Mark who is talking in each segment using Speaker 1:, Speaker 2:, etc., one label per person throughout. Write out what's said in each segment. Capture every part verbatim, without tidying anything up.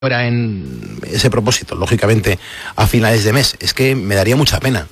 Speaker 1: fuera en ese propósito, lógicamente, a finales de mes. Es que me daría mucha pena.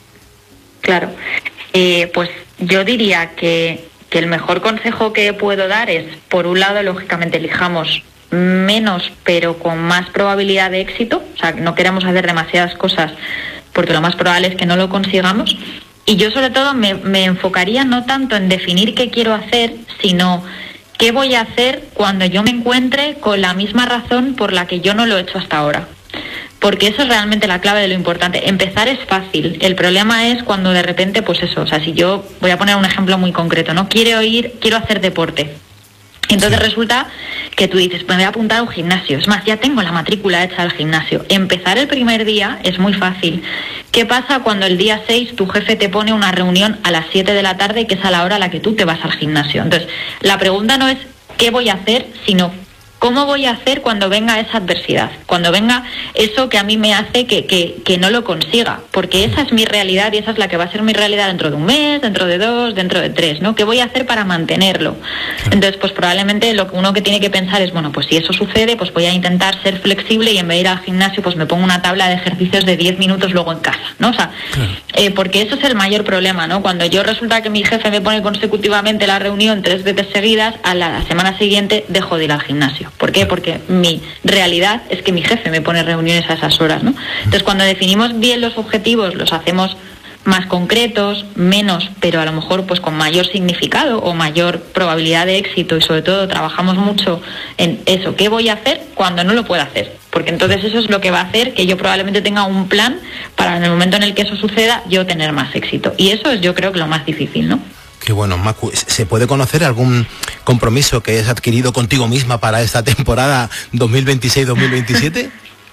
Speaker 2: Claro. Eh, pues yo diría que, que el mejor consejo que puedo dar es, por un lado, lógicamente, elijamos menos, pero con más probabilidad de éxito. O sea, no queremos hacer demasiadas cosas porque lo más probable es que no lo consigamos. Y yo, sobre todo, me, me enfocaría no tanto en definir qué quiero hacer, sino qué voy a hacer cuando yo me encuentre con la misma razón por la que yo no lo he hecho hasta ahora. Porque eso es realmente la clave de lo importante. Empezar es fácil. El problema es cuando de repente, pues eso, o sea, si yo voy a poner un ejemplo muy concreto, ¿no? Quiero ir, quiero hacer deporte. Entonces sí. Resulta que tú dices, pues me voy a apuntar a un gimnasio. Es más, ya tengo la matrícula hecha al gimnasio. Empezar el primer día es muy fácil. ¿Qué pasa cuando el día seis tu jefe te pone una reunión a las siete de la tarde, que es a la hora a la que tú te vas al gimnasio? Entonces, la pregunta no es qué voy a hacer, sino ¿cómo voy a hacer cuando venga esa adversidad? Cuando venga eso que a mí me hace que, que, que no lo consiga. Porque esa es mi realidad y esa es la que va a ser mi realidad dentro de un mes, dentro de dos, dentro de tres, ¿no? ¿Qué voy a hacer para mantenerlo? Entonces, pues probablemente lo que uno que tiene que pensar es, bueno, pues si eso sucede, pues voy a intentar ser flexible y en vez de ir al gimnasio, pues me pongo una tabla de ejercicios de diez minutos luego en casa, ¿no? O sea, claro. eh, porque eso es el mayor problema, ¿no? Cuando yo resulta que mi jefe me pone consecutivamente la reunión tres veces seguidas, a la semana siguiente dejo de ir al gimnasio. ¿Por qué? Porque mi realidad es que mi jefe me pone reuniones a esas horas, ¿no? Entonces, cuando definimos bien los objetivos, los hacemos más concretos, menos, pero a lo mejor pues con mayor significado o mayor probabilidad de éxito, y sobre todo trabajamos mucho en eso, ¿qué voy a hacer cuando no lo pueda hacer? Porque entonces eso es lo que va a hacer que yo probablemente tenga un plan para en el momento en el que eso suceda, yo tener más éxito. Y eso es, yo creo, que lo más difícil, ¿no?
Speaker 1: Qué bueno, Macu. ¿Se puede conocer algún compromiso que has adquirido contigo misma para esta temporada dos mil veintiséis dos mil veintisiete?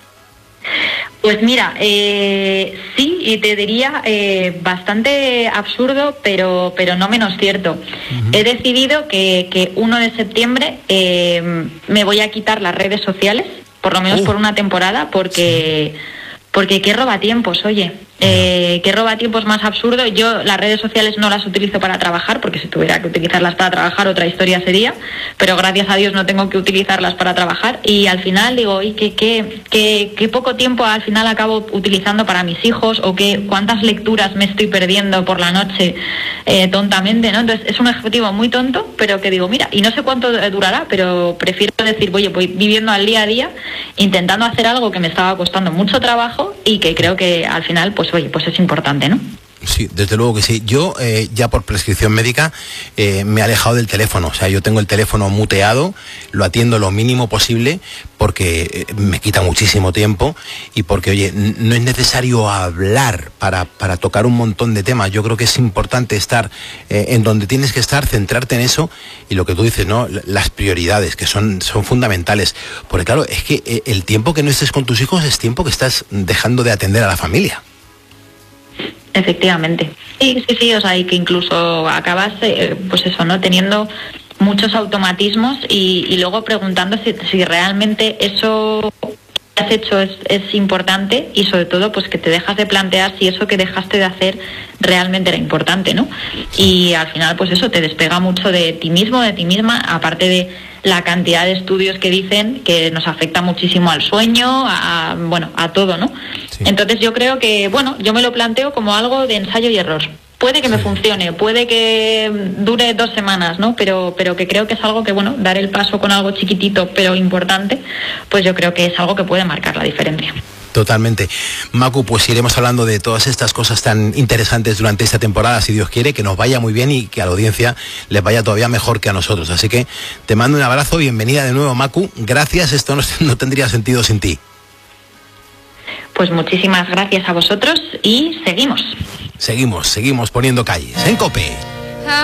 Speaker 2: Pues mira, eh, sí, y te diría eh, bastante absurdo, pero, pero no menos cierto. Uh-huh. He decidido que, que uno de septiembre eh, me voy a quitar las redes sociales, por lo menos uh. por una temporada, porque... Sí. Porque qué robatiempos, oye, eh, qué robatiempos más absurdo. Yo las redes sociales no las utilizo para trabajar, porque si tuviera que utilizarlas para trabajar otra historia sería, pero gracias a Dios no tengo que utilizarlas para trabajar. Y al final digo, ¿y qué, qué, qué, qué poco tiempo al final acabo utilizando para mis hijos? O qué, cuántas lecturas me estoy perdiendo por la noche eh, tontamente, ¿no? Entonces es un objetivo muy tonto, pero que digo, mira, y no sé cuánto durará, pero prefiero decir, oye, voy viviendo al día a día, intentando hacer algo que me estaba costando mucho trabajo y que creo que al final, pues oye, pues es importante, ¿no?
Speaker 1: Sí, desde luego que sí. Yo eh, ya por prescripción médica eh, me he alejado del teléfono. O sea, yo tengo el teléfono muteado, lo atiendo lo mínimo posible porque eh, me quita muchísimo tiempo y porque, oye, n- no es necesario hablar para, para tocar un montón de temas. Yo creo que es importante estar eh, en donde tienes que estar, centrarte en eso y lo que tú dices, ¿no? Las prioridades que son, son fundamentales. Porque claro, es que eh, el tiempo que no estés con tus hijos es tiempo que estás dejando de atender a la familia.
Speaker 2: Efectivamente. Sí, sí, sí, o sea, y que incluso acabas, eh, pues eso, ¿no? Teniendo muchos automatismos y, y luego preguntando si, si realmente eso que has hecho es, es importante y sobre todo, pues que te dejas de plantear si eso que dejaste de hacer realmente era importante, ¿no? Y al final, pues eso, te despega mucho de ti mismo, de ti misma, aparte de la cantidad de estudios que dicen que nos afecta muchísimo al sueño, a, bueno, a todo, ¿no? Sí. Entonces yo creo que, bueno, yo me lo planteo como algo de ensayo y error. Puede que sí. me funcione, puede que dure dos semanas, ¿no? Pero, pero que creo que es algo que, bueno, dar el paso con algo chiquitito pero importante, pues yo creo que es algo que puede marcar la diferencia.
Speaker 1: Totalmente. Macu, pues iremos hablando de todas estas cosas tan interesantes durante esta temporada, si Dios quiere, que nos vaya muy bien y que a la audiencia les vaya todavía mejor que a nosotros. Así que te mando un abrazo, bienvenida de nuevo, Macu. Gracias, esto no, no tendría sentido sin ti.
Speaker 2: Pues muchísimas gracias a vosotros y seguimos.
Speaker 1: Seguimos, seguimos poniendo calles en COPE.